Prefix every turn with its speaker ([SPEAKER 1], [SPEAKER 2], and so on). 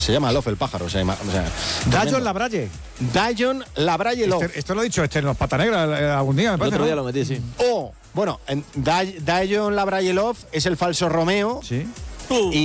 [SPEAKER 1] Se llama Love el pájaro.
[SPEAKER 2] Dajon Labralle.
[SPEAKER 1] Dajon Labralle Love.
[SPEAKER 2] Esto lo he dicho en los Pata Negra algún día, me parece.
[SPEAKER 3] El otro día lo metí, sí.
[SPEAKER 1] Bueno, Dajon Labralle Love es el falso Romeo.
[SPEAKER 2] Sí.
[SPEAKER 1] Y